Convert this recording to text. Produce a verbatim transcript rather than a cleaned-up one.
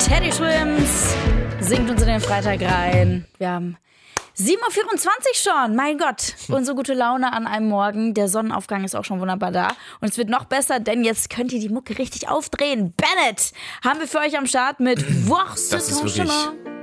Teddy Swims singt uns in den Freitag rein. Wir haben sieben Uhr vierundzwanzig schon. Mein Gott, unsere gute Laune an einem Morgen. Der Sonnenaufgang ist auch schon wunderbar da. Und es wird noch besser, denn jetzt könnt ihr die Mucke richtig aufdrehen. Bennett haben wir für euch am Start mit Voix Das ist wirklich